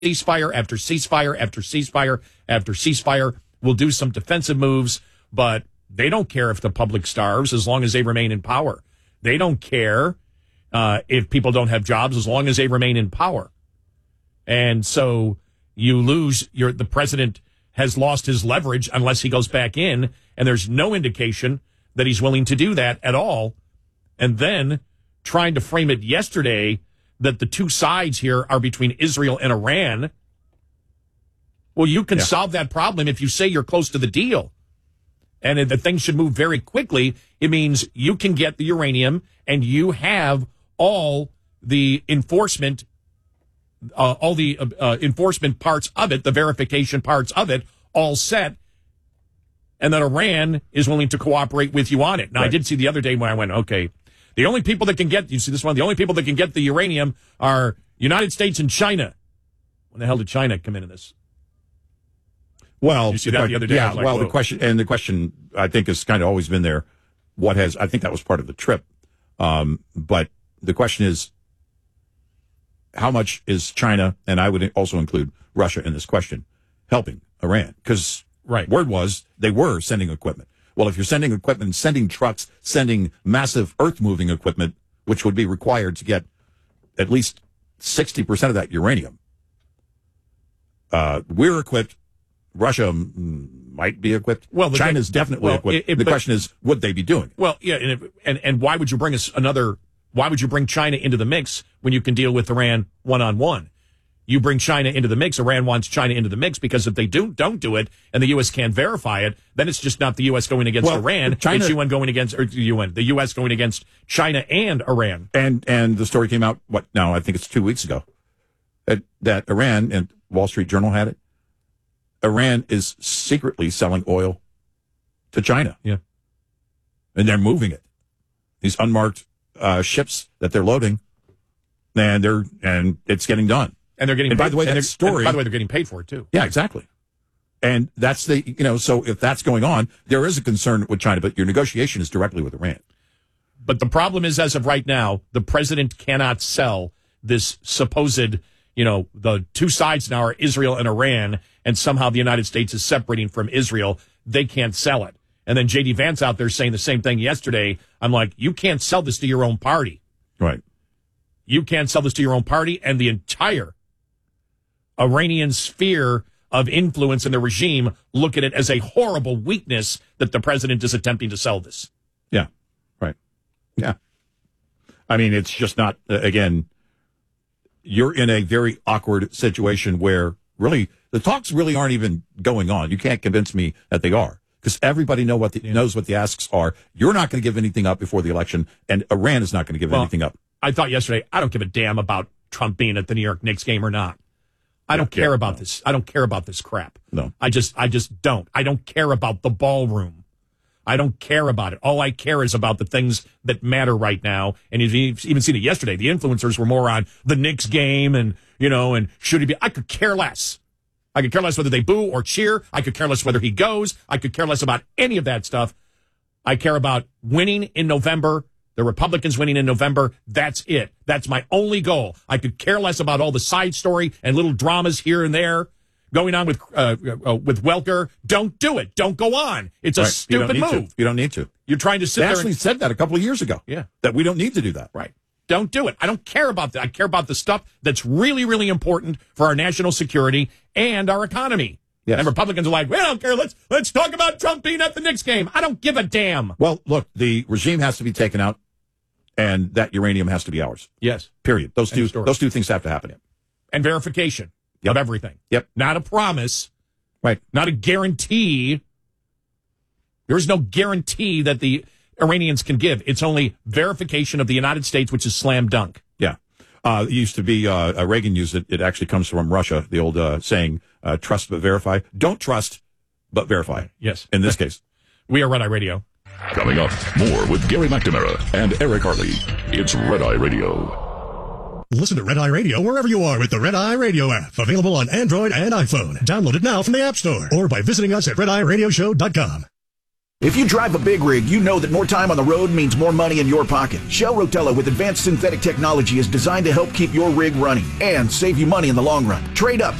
ceasefire after ceasefire after ceasefire after ceasefire. We'll do some defensive moves, but they don't care if the public starves as long as they remain in power. They don't care if people don't have jobs as long as they remain in power. And so you lose the president has lost his leverage unless he goes back in, and there's no indication that he's willing to do that at all. And then trying to frame it yesterday that the two sides here are between Israel and Iran. Well, you can solve that problem if you say you're close to the deal. And that things should move very quickly. It means you can get the uranium and you have all the enforcement parts of it, the verification parts of it, all set, and that Iran is willing to cooperate with you on it. Now, right. I did see the other day when I went, okay, the only people that can get, you see this one, the only people that can get the uranium are United States and China. When the hell did China come into this? Well, you see that the other day? Yeah, like, well, the question I think has kind of always been there. I think that was part of the trip. But the question is, how much is China, and I would also include Russia in this question, helping Iran? Because word was they were sending equipment. Well, if you're sending equipment, sending trucks, sending massive earth-moving equipment, which would be required to get at least 60% of that uranium, we're equipped. Russia might be equipped. Well, China's definitely equipped. The question is, would they be doing it? Well, yeah, and why would you bring why would you bring China into the mix when you can deal with Iran one-on-one? You bring China into the mix. Iran wants China into the mix because if they don't do it and the U.S. can't verify it, then it's just not the U.S. going against Iran. It's UN going against, or the U.S. going against China and Iran. And the story came out, I think it's 2 weeks ago, that Iran, and Wall Street Journal had it, Iran is secretly selling oil to China. Yeah. And they're moving it. These unmarked ships that they're loading, and it's getting done. And they're getting paid. By the way, they're getting paid for it too. Yeah, exactly. And that's so if that's going on, there is a concern with China, but your negotiation is directly with Iran. But the problem is, as of right now, the president cannot sell this supposed, the two sides now are Israel and Iran, and somehow the United States is separating from Israel. They can't sell it. And then J.D. Vance out there saying the same thing yesterday. I'm like, you can't sell this to your own party. Right. You can't sell this to your own party, and the entire Iranian sphere of influence in the regime look at it as a horrible weakness that the president is attempting to sell this. Yeah. Right. Yeah. I mean, it's just not, again, you're in a very awkward situation where really the talks really aren't even going on. You can't convince me that they are, because everybody knows what the asks are. You're not going to give anything up before the election, and Iran is not going to give anything up. I thought yesterday, I don't give a damn about Trump being at the New York Knicks game or not. I don't care about this. I don't care about this crap. No. I just don't. I don't care about the ballroom. I don't care about it. All I care is about the things that matter right now. And you've even seen it yesterday. The influencers were more on the Knicks game and should he be. I could care less. I could care less whether they boo or cheer. I could care less whether he goes. I could care less about any of that stuff. I care about winning in November. The Republicans winning in November. That's it. That's my only goal. I could care less about all the side story and little dramas here and there going on with Welker. Don't do it. Don't go on. It's a stupid move. You don't need to. You're trying to sit there. They actually said that a couple of years ago. Yeah. That we don't need to do that. Right. Don't do it. I don't care about that. I care about the stuff that's really, really important for our national security and our economy. Yes. And Republicans are like, we don't care. Let's talk about Trump being at the Knicks game. I don't give a damn. Well, look, the regime has to be taken out, and that uranium has to be ours. Yes. Period. Those two things have to happen. And verification of everything. Yep. Not a promise. Right. Not a guarantee. There is no guarantee that the Iranians can give. It's only verification of the United States, which is slam dunk. Yeah. It used to be, Reagan used it. It actually comes from Russia, the old saying, trust but verify. Don't trust but verify. Yes. In this case. We are Red Eye Radio. Coming up, more with Gary McNamara and Eric Harley. It's Red Eye Radio. Listen to Red Eye Radio wherever you are with the Red Eye Radio app. Available on Android and iPhone. Download it now from the App Store or by visiting us at redeyeradioshow.com. If you drive a big rig, you know that more time on the road means more money in your pocket. Shell Rotella with advanced synthetic technology is designed to help keep your rig running and save you money in the long run. Trade up